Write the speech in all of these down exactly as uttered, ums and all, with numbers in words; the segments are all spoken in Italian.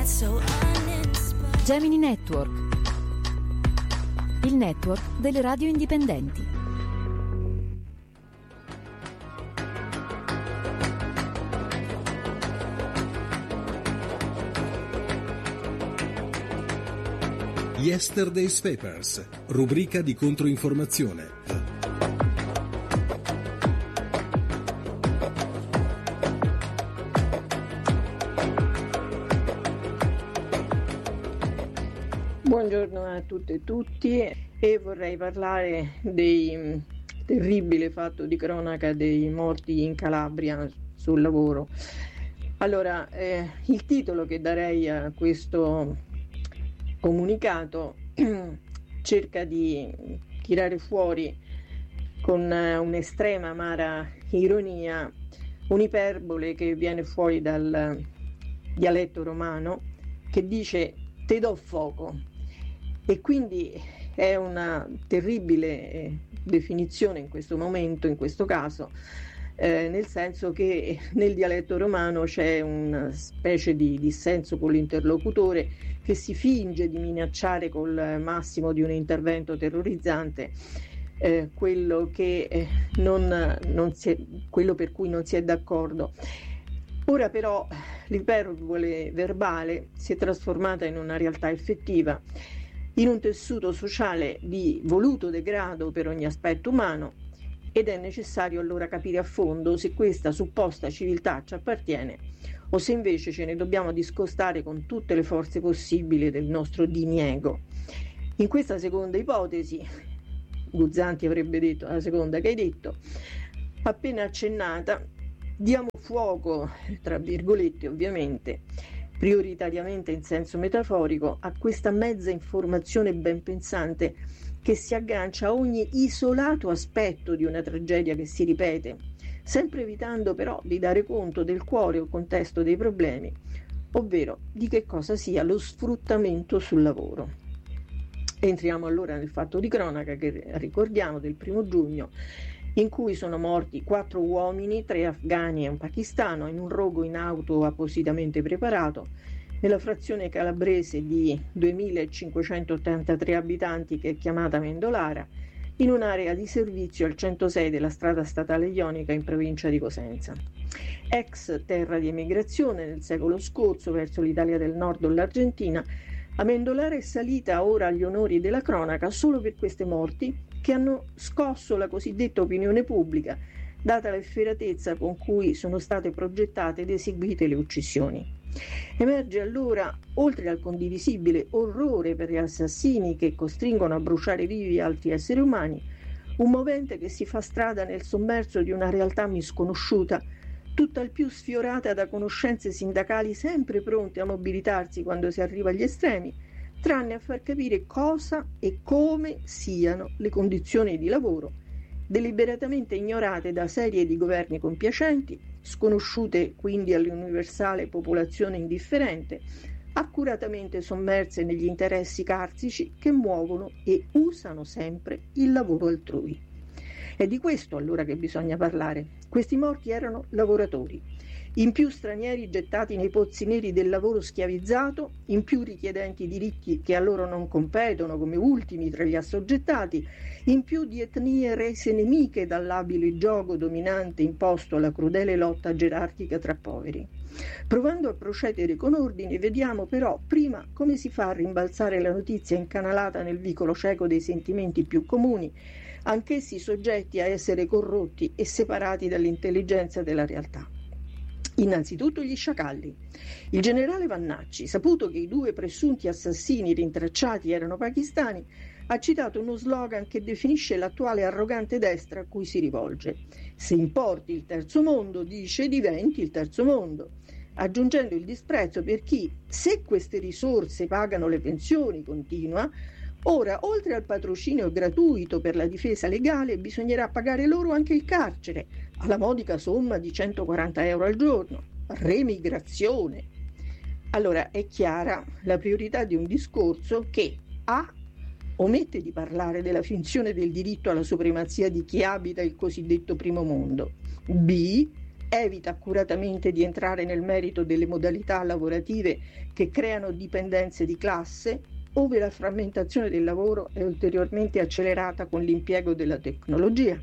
Gemini Network, il network delle radio indipendenti. Yesterday's Papers, rubrica di controinformazione. Buongiorno a tutte e tutti, e vorrei parlare del terribile fatto di cronaca dei morti in Calabria sul lavoro. Allora, eh, il titolo che darei a questo comunicato cerca di tirare fuori con un'estrema amara ironia un'iperbole che viene fuori dal dialetto romano, che dice te do fuoco, e quindi è una terribile eh, definizione in questo momento, in questo caso, eh, nel senso che nel dialetto romano c'è una specie di dissenso con l'interlocutore che si finge di minacciare col massimo di un intervento terrorizzante eh, quello, che, eh, non, non si è, quello per cui non si è d'accordo. Ora però l'iperbole verbale si è trasformata in una realtà effettiva, in un tessuto sociale di voluto degrado per ogni aspetto umano, ed è necessario allora capire a fondo se questa supposta civiltà ci appartiene o se invece ce ne dobbiamo discostare con tutte le forze possibili del nostro diniego. In questa seconda ipotesi, Guzzanti avrebbe detto la seconda che hai detto, appena accennata, diamo fuoco, tra virgolette ovviamente, prioritariamente in senso metaforico, a questa mezza informazione ben pensante che si aggancia a ogni isolato aspetto di una tragedia che si ripete, sempre evitando però di dare conto del cuore o contesto dei problemi, ovvero di che cosa sia lo sfruttamento sul lavoro. Entriamo allora nel fatto di cronaca che ricordiamo del primo giugno, in cui sono morti quattro uomini, tre afghani e un pakistano, in un rogo in auto appositamente preparato nella frazione calabrese di duemilacinquecentottantatré abitanti che è chiamata Mendolara, in un'area di servizio al centosei della strada statale ionica in provincia di Cosenza. Ex terra di emigrazione nel secolo scorso verso l'Italia del Nord o l'Argentina, Amendolara è salita ora agli onori della cronaca solo per queste morti che hanno scosso la cosiddetta opinione pubblica, data l'efferatezza con cui sono state progettate ed eseguite le uccisioni. Emerge allora, oltre al condivisibile orrore per gli assassini che costringono a bruciare vivi altri esseri umani, un movente che si fa strada nel sommerso di una realtà misconosciuta, tutt'al più sfiorata da conoscenze sindacali sempre pronte a mobilitarsi quando si arriva agli estremi, tranne a far capire cosa e come siano le condizioni di lavoro, deliberatamente ignorate da serie di governi compiacenti, sconosciute quindi all'universale popolazione indifferente, accuratamente sommerse negli interessi carsici che muovono e usano sempre il lavoro altrui. È di questo allora che bisogna parlare. Questi morti erano lavoratori, in più stranieri gettati nei pozzi neri del lavoro schiavizzato, in più richiedenti diritti che a loro non competono come ultimi tra gli assoggettati, in più di etnie rese nemiche dall'abile gioco dominante imposto alla crudele lotta gerarchica tra poveri. Provando a procedere con ordine, vediamo però prima come si fa a rimbalzare la notizia incanalata nel vicolo cieco dei sentimenti più comuni, anch'essi soggetti a essere corrotti e separati dall'intelligenza della realtà. Innanzitutto gli sciacalli. Il generale Vannacci, saputo che i due presunti assassini rintracciati erano pakistani, ha citato uno slogan che definisce l'attuale arrogante destra a cui si rivolge. Se importi il terzo mondo, dice, diventi il terzo mondo, aggiungendo il disprezzo per chi, se queste risorse pagano le pensioni, continua, ora, oltre al patrocinio gratuito per la difesa legale, bisognerà pagare loro anche il carcere, alla modica somma di centoquaranta euro al giorno. Remigrazione. Allora è chiara la priorità di un discorso che A. omette di parlare della finzione del diritto alla supremazia di chi abita il cosiddetto primo mondo, B. evita accuratamente di entrare nel merito delle modalità lavorative che creano dipendenze di classe, ove la frammentazione del lavoro è ulteriormente accelerata con l'impiego della tecnologia.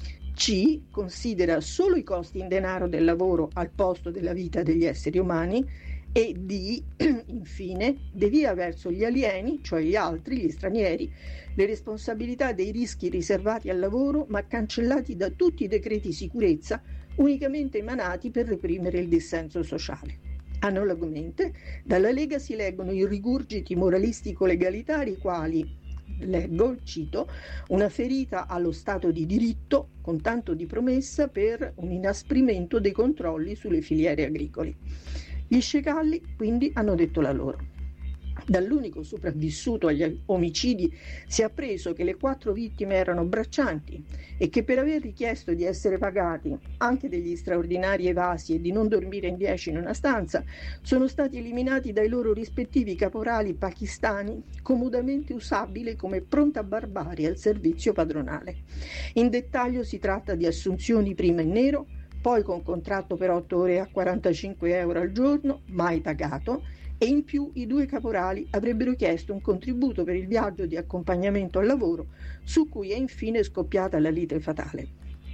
C. Considera solo i costi in denaro del lavoro al posto della vita degli esseri umani. E D. Infine, devia verso gli alieni, cioè gli altri, gli stranieri, le responsabilità dei rischi riservati al lavoro, ma cancellati da tutti i decreti sicurezza unicamente emanati per reprimere il dissenso sociale. Analogamente, dalla Lega si leggono i rigurgiti moralistico-legalitari quali, leggo, cito, una ferita allo Stato di diritto con tanto di promessa per un inasprimento dei controlli sulle filiere agricole. Gli sciacalli quindi hanno detto la loro. Dall'unico sopravvissuto agli omicidi si è appreso che le quattro vittime erano braccianti e che per aver richiesto di essere pagati anche degli straordinari evasi e di non dormire in dieci in una stanza sono stati eliminati dai loro rispettivi caporali pakistani, comodamente usabili come pronta barbarie al servizio padronale. In dettaglio si tratta di assunzioni prima in nero, poi con contratto per otto ore a quarantacinque euro al giorno, mai pagato, e in più i due caporali avrebbero chiesto un contributo per il viaggio di accompagnamento al lavoro, su cui è infine scoppiata la lite fatale.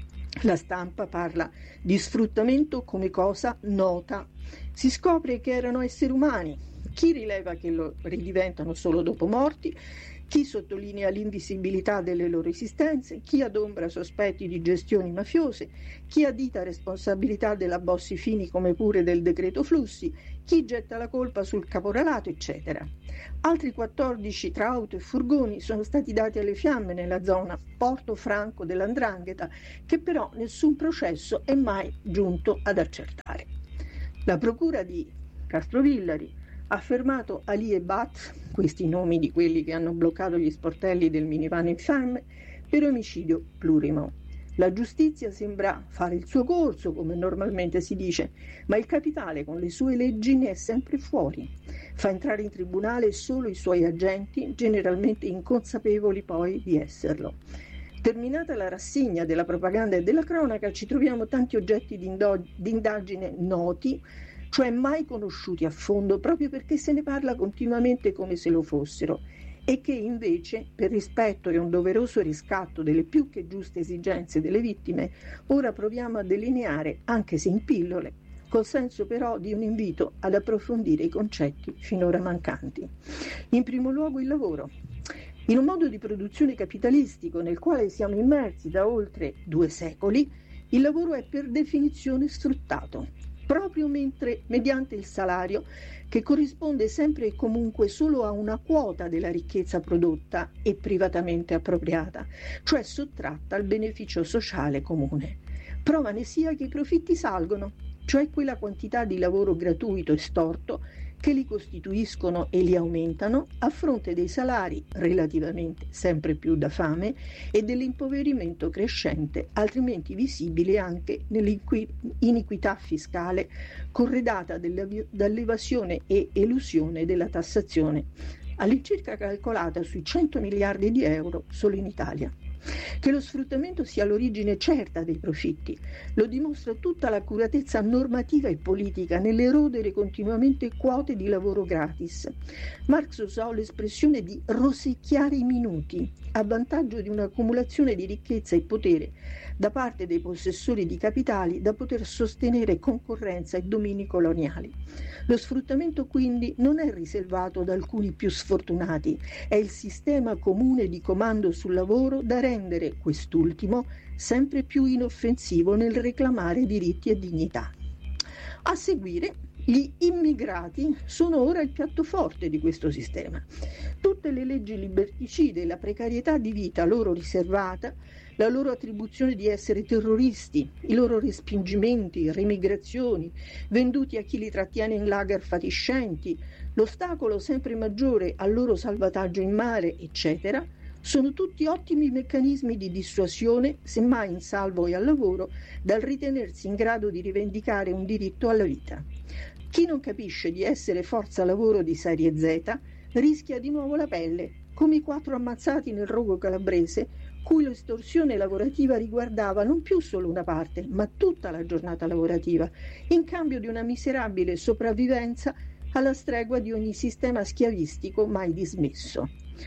La stampa parla di sfruttamento come cosa nota. Si scopre che erano esseri umani. Chi rileva che lo ridiventano solo dopo morti? Chi sottolinea l'invisibilità delle loro esistenze, chi adombra sospetti di gestioni mafiose, chi addita responsabilità della Bossi-Fini come pure del decreto flussi, chi getta la colpa sul caporalato, eccetera. Altri quattordici tra auto e furgoni sono stati dati alle fiamme nella zona Porto Franco dell'Andrangheta, che però nessun processo è mai giunto ad accertare. La procura di Castrovillari ha fermato Ali e Bat, questi i nomi di quelli che hanno bloccato gli sportelli del minivan infame, per omicidio plurimo. La giustizia sembra fare il suo corso, come normalmente si dice, ma il capitale con le sue leggi ne è sempre fuori. Fa entrare in tribunale solo i suoi agenti, generalmente inconsapevoli poi di esserlo. Terminata la rassegna della propaganda e della cronaca, ci troviamo tanti oggetti di, indo- di indagine noti, cioè mai conosciuti a fondo, proprio perché se ne parla continuamente come se lo fossero, e che invece, per rispetto e un doveroso riscatto delle più che giuste esigenze delle vittime, ora proviamo a delineare, anche se in pillole, col senso però di un invito ad approfondire i concetti finora mancanti. In primo luogo il lavoro. In un modo di produzione capitalistico nel quale siamo immersi da oltre due secoli, il lavoro è per definizione sfruttato, proprio mentre mediante il salario, che corrisponde sempre e comunque solo a una quota della ricchezza prodotta e privatamente appropriata, cioè sottratta al beneficio sociale comune. Prova ne sia che i profitti salgono, cioè quella quantità di lavoro gratuito e storto che li costituiscono e li aumentano a fronte dei salari relativamente sempre più da fame e dell'impoverimento crescente, altrimenti visibile anche nell'iniquità fiscale corredata dall'evasione e elusione della tassazione, all'incirca calcolata sui cento miliardi di euro solo in Italia. Che lo sfruttamento sia l'origine certa dei profitti lo dimostra tutta l'accuratezza normativa e politica nell'erodere continuamente quote di lavoro gratis. Marx usò l'espressione di rosicchiare i minuti a vantaggio di un'accumulazione di ricchezza e potere da parte dei possessori di capitali da poter sostenere concorrenza e domini coloniali. Lo sfruttamento quindi non è riservato ad alcuni più sfortunati, è il sistema comune di comando sul lavoro da rendere quest'ultimo sempre più inoffensivo nel reclamare diritti e dignità. A seguire, gli immigrati sono ora il piatto forte di questo sistema. Tutte le leggi liberticide, la precarietà di vita loro riservata, la loro attribuzione di essere terroristi, i loro respingimenti, remigrazioni, venduti a chi li trattiene in lager fatiscenti, l'ostacolo sempre maggiore al loro salvataggio in mare, eccetera, sono tutti ottimi meccanismi di dissuasione, semmai in salvo e al lavoro, dal ritenersi in grado di rivendicare un diritto alla vita. Chi non capisce di essere forza lavoro di serie Z rischia di nuovo la pelle, come i quattro ammazzati nel rogo calabrese cui l'estorsione lavorativa riguardava non più solo una parte, ma tutta la giornata lavorativa, in cambio di una miserabile sopravvivenza alla stregua di ogni sistema schiavistico mai dismesso.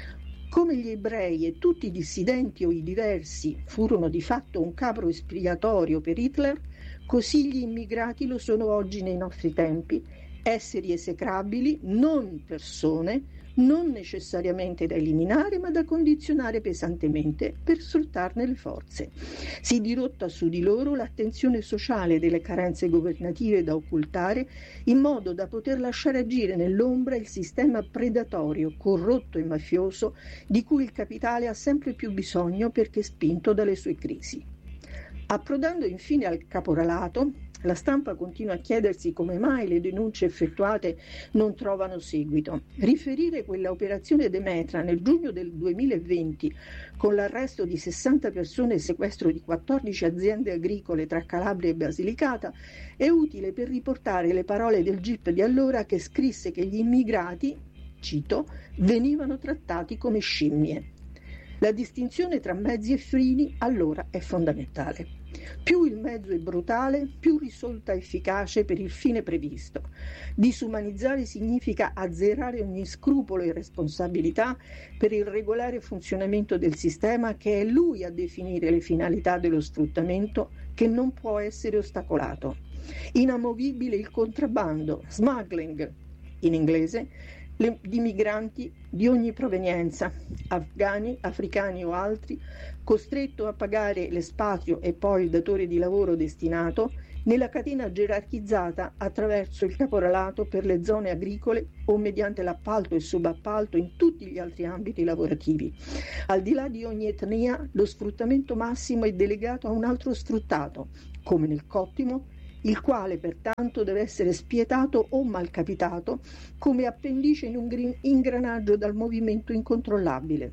Come gli ebrei e tutti i dissidenti o i diversi furono di fatto un capro espiatorio per Hitler, così gli immigrati lo sono oggi nei nostri tempi, esseri esecrabili, non persone, non necessariamente da eliminare ma da condizionare pesantemente per sfruttarne le forze. Si dirotta su di loro l'attenzione sociale delle carenze governative da occultare in modo da poter lasciare agire nell'ombra il sistema predatorio, corrotto e mafioso di cui il capitale ha sempre più bisogno perché spinto dalle sue crisi. Approdando infine al caporalato, la stampa continua a chiedersi come mai le denunce effettuate non trovano seguito. Riferire quella operazione Demetra nel giugno del duemilaventi con l'arresto di sessanta persone e il sequestro di quattordici aziende agricole tra Calabria e Basilicata è utile per riportare le parole del G I P di allora che scrisse che gli immigrati, cito, venivano trattati come scimmie. La distinzione tra mezzi e fini allora è fondamentale. Più il mezzo è brutale, più risulta efficace per il fine previsto. Disumanizzare significa azzerare ogni scrupolo e responsabilità per il regolare funzionamento del sistema, che è lui a definire le finalità dello sfruttamento, che non può essere ostacolato. Inamovibile il contrabbando, smuggling in inglese, Le, di migranti di ogni provenienza, afghani, africani o altri, costretto a pagare l'espatrio e poi il datore di lavoro destinato nella catena gerarchizzata attraverso il caporalato per le zone agricole o mediante l'appalto e subappalto in tutti gli altri ambiti lavorativi. Al di là di ogni etnia, lo sfruttamento massimo è delegato a un altro sfruttato, come nel cottimo, il quale pertanto deve essere spietato o malcapitato come appendice in un ingranaggio dal movimento incontrollabile.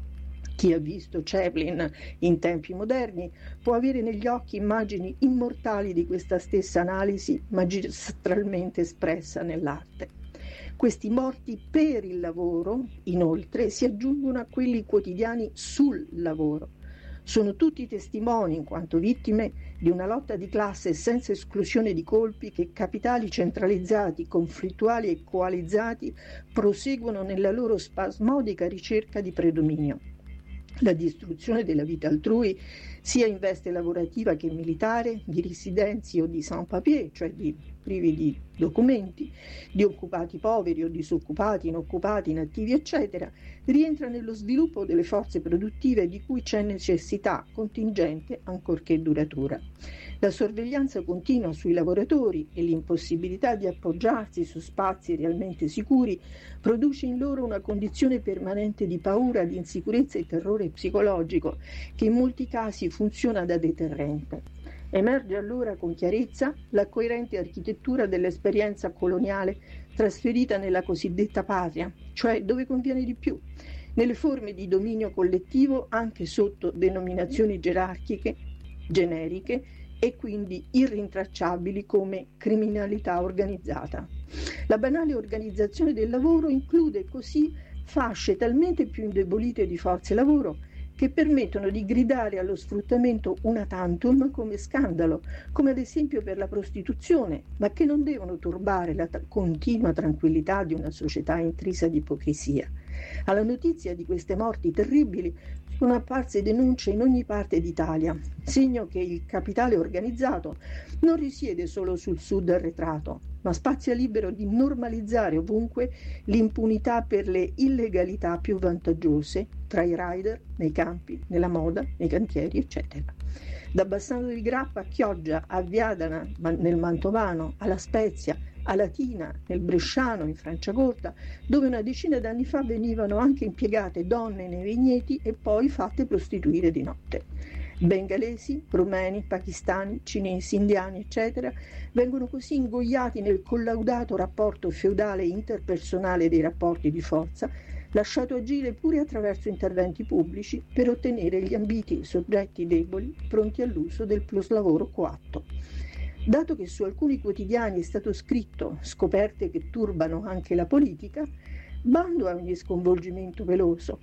Chi ha visto Chaplin in tempi moderni può avere negli occhi immagini immortali di questa stessa analisi magistralmente espressa nell'arte. Questi morti per il lavoro, inoltre, si aggiungono a quelli quotidiani sul lavoro. Sono tutti testimoni, in quanto vittime, di una lotta di classe senza esclusione di colpi che capitali centralizzati, conflittuali e coalizzati proseguono nella loro spasmodica ricerca di predominio. La distruzione della vita altrui, sia in veste lavorativa che militare, di residenzi o di sans-papier, cioè di privi di documenti, di occupati poveri o disoccupati, inoccupati, inattivi, eccetera, rientra nello sviluppo delle forze produttive di cui c'è necessità contingente ancorché duratura. La sorveglianza continua sui lavoratori e l'impossibilità di appoggiarsi su spazi realmente sicuri produce in loro una condizione permanente di paura, di insicurezza e terrore psicologico che in molti casi funziona da deterrente. Emerge allora con chiarezza la coerente architettura dell'esperienza coloniale trasferita nella cosiddetta patria, cioè dove conviene di più, nelle forme di dominio collettivo anche sotto denominazioni gerarchiche, generiche e quindi irrintracciabili come criminalità organizzata. La banale organizzazione del lavoro include così fasce talmente più indebolite di forze lavoro che permettono di gridare allo sfruttamento una tantum come scandalo, come ad esempio per la prostituzione, ma che non devono turbare la t- continua tranquillità di una società intrisa di ipocrisia. Alla notizia di queste morti terribili sono apparse denunce in ogni parte d'Italia, segno che il capitale organizzato non risiede solo sul sud arretrato, ma spazia libero di normalizzare ovunque l'impunità per le illegalità più vantaggiose tra i rider, nei campi, nella moda, nei cantieri, eccetera. Da Bassano del Grappa a Chioggia, a Viadana nel Mantovano, alla Spezia, a Latina, nel Bresciano, in Franciacorta, dove una decina d'anni fa venivano anche impiegate donne nei vigneti e poi fatte prostituire di notte. Bengalesi, rumeni, pakistani, cinesi, indiani, eccetera, vengono così ingoiati nel collaudato rapporto feudale interpersonale dei rapporti di forza, lasciato agire pure attraverso interventi pubblici per ottenere gli ambiti soggetti deboli pronti all'uso del pluslavoro coatto. Dato che su alcuni quotidiani è stato scritto scoperte che turbano anche la politica, bando a ogni sconvolgimento veloso.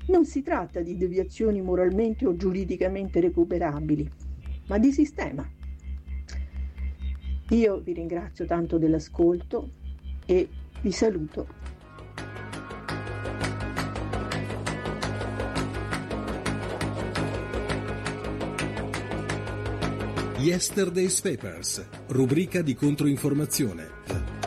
Non si tratta di deviazioni moralmente o giuridicamente recuperabili, ma di sistema. Io vi ringrazio tanto dell'ascolto e vi saluto. Yesterday's Papers, rubrica di controinformazione.